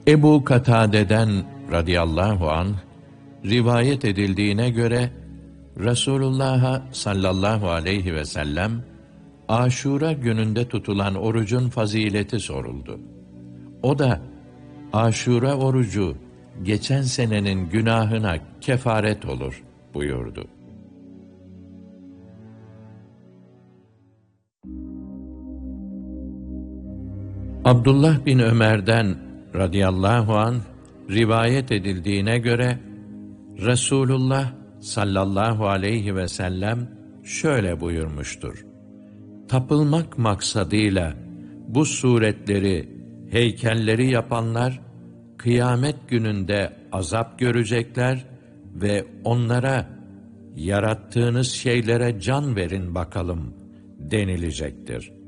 Ebu Katade'den radıyallahu anh rivayet edildiğine göre Resulullah'a sallallahu aleyhi ve sellem Aşura gününde tutulan orucun fazileti soruldu. O da Aşura orucu geçen senenin günahına kefaret olur buyurdu. Abdullah bin Ömer'den radıyallahu anh rivayet edildiğine göre Resulullah sallallahu aleyhi ve sellem şöyle buyurmuştur: tapılmak maksadıyla bu suretleri, heykelleri yapanlar kıyamet gününde azap görecekler ve onlara yarattığınız şeylere can verin bakalım denilecektir.